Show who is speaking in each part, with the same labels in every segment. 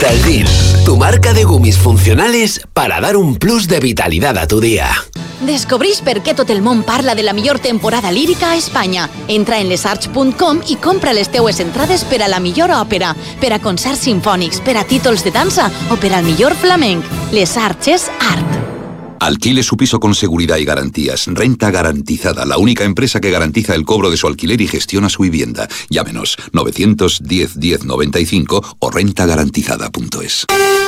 Speaker 1: Vitaldil, tu marca de gumis funcionales para dar un plus de vitalidad a tu día.
Speaker 2: Descobrís per què tot el món parla de la millor temporada lírica a Espanya. Entra en lesarts.com i compra les teues entrades per a la millor òpera, per a concerts sinfònics, per a títols de dansa o per al millor flamenc. Les Arts és art.
Speaker 3: Alquile su piso con seguridad y garantías. Renta Garantizada, la única empresa que garantiza el cobro de su alquiler y gestiona su vivienda. Llámenos 910 10 95 o rentagarantizada.es.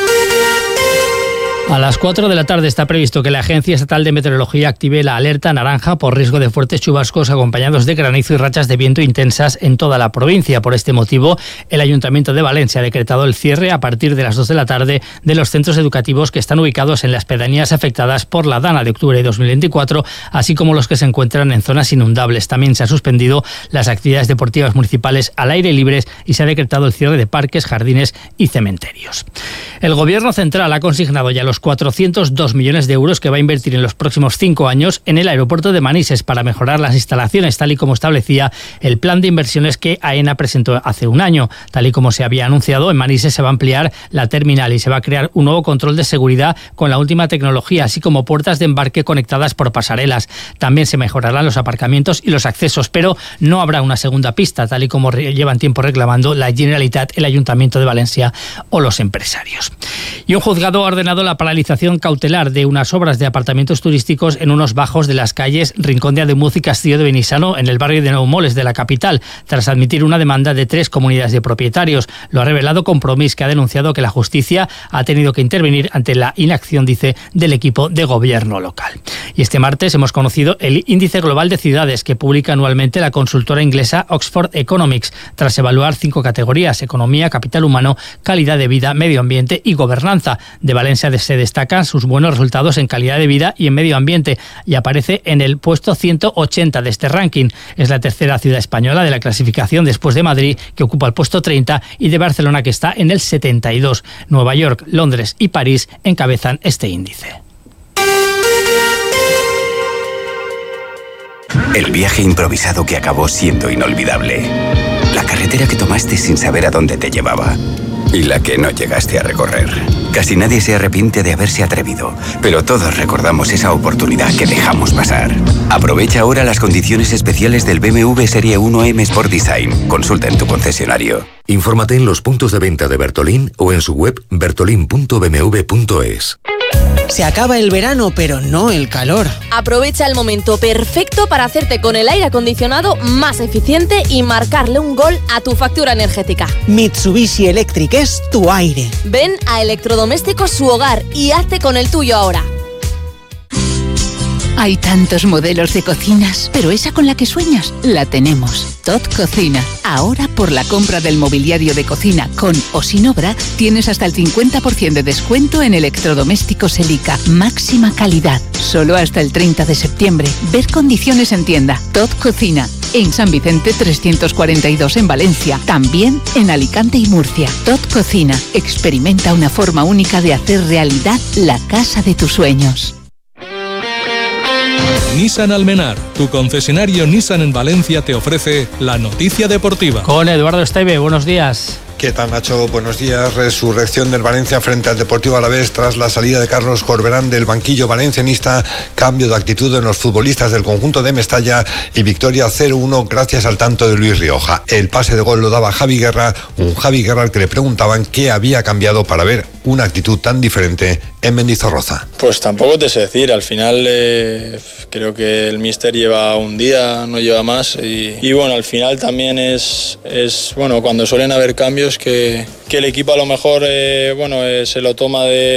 Speaker 4: A las 4 de la tarde está previsto que la Agencia Estatal de Meteorología active la alerta naranja por riesgo de fuertes chubascos acompañados de granizo y rachas de viento intensas en toda la provincia. Por este motivo, el Ayuntamiento de Valencia ha decretado el cierre a partir de las 2 de la tarde de los centros educativos que están ubicados en las pedanías afectadas por la dana de octubre de 2024, así como los que se encuentran en zonas inundables. También se han suspendido las actividades deportivas municipales al aire libre y se ha decretado el cierre de parques, jardines y cementerios. El Gobierno central ha consignado ya los 402 millones de euros que va a invertir en los próximos 5 años en el aeropuerto de Manises para mejorar las instalaciones, tal y como establecía el plan de inversiones que AENA presentó hace un año. Tal y como se había anunciado, en Manises se va a ampliar la terminal y se va a crear un nuevo control de seguridad con la última tecnología, así como puertas de embarque conectadas por pasarelas. También se mejorarán los aparcamientos y los accesos, pero no habrá una segunda pista, tal y como llevan tiempo reclamando la Generalitat, el Ayuntamiento de Valencia o los empresarios. Y un juzgado ha ordenado la paralización cautelar de unas obras de apartamentos turísticos en unos bajos de las calles Rincón de Ademuz y Castillo de Benisano, en el barrio de Nou Moles de la capital, tras admitir una demanda de 3 comunidades de propietarios. Lo ha revelado Compromís, que ha denunciado que la justicia ha tenido que intervenir ante la inacción, dice, del equipo de gobierno local. Y este martes hemos conocido el Índice Global de Ciudades que publica anualmente la consultora inglesa Oxford Economics, tras evaluar 5 categorías: economía, capital humano, calidad de vida, medio ambiente y gobernanza. De Valencia se destacan sus buenos resultados en calidad de vida y en medio ambiente, y aparece en el puesto 180 de este ranking. Es la tercera ciudad española de la clasificación, después de Madrid, que ocupa el puesto 30, y de Barcelona, que está en el 72. Nueva York, Londres y París encabezan este índice.
Speaker 5: El viaje improvisado que acabó siendo inolvidable. La carretera que tomaste sin saber a dónde te llevaba. Y la que no llegaste a recorrer. Casi nadie se arrepiente de haberse atrevido, pero todos recordamos esa oportunidad que dejamos pasar. Aprovecha ahora las condiciones especiales del BMW Serie 1 M Sport Design. Consulta en tu concesionario.
Speaker 6: Infórmate en los puntos de venta de Bertolín o en su web bertolin.bmw.es.
Speaker 7: Se acaba el verano, pero no el calor.
Speaker 8: Aprovecha el momento perfecto para hacerte con el aire acondicionado más eficiente y marcarle un gol a tu factura energética.
Speaker 7: Mitsubishi Electric es tu aire.
Speaker 8: Ven a Electrodomésticos Su Hogar y hazte con el tuyo ahora.
Speaker 9: Hay tantos modelos de cocinas, pero esa con la que sueñas, la tenemos. Tot Cocina. Ahora, por la compra del mobiliario de cocina con o sin obra, tienes hasta el 50% de descuento en electrodomésticos Elica. Máxima calidad. Solo hasta el 30 de septiembre. Ver condiciones en tienda. Tot Cocina. En San Vicente 342 en Valencia. También en Alicante y Murcia. Tot Cocina. Experimenta una forma única de hacer realidad la casa de tus sueños.
Speaker 10: Nissan Almenar, tu concesionario Nissan en Valencia, te ofrece la noticia deportiva.
Speaker 4: Con Eduardo Esteve, buenos días.
Speaker 11: ¿Qué tal, Nacho? Buenos días. Resurrección del Valencia frente al Deportivo Alavés tras la salida de Carlos Corberán del banquillo valencianista, cambio de actitud en los futbolistas del conjunto de Mestalla y victoria 0-1 gracias al tanto de Luis Rioja. El pase de gol lo daba Javi Guerra, un Javi Guerra al que le preguntaban qué había cambiado para ver una actitud tan diferente en Mendizorroza.
Speaker 12: Pues tampoco te sé decir, al final creo que el míster lleva un día, no lleva más y bueno, al final también es bueno, cuando suelen haber cambios que el equipo a lo mejor se lo toma de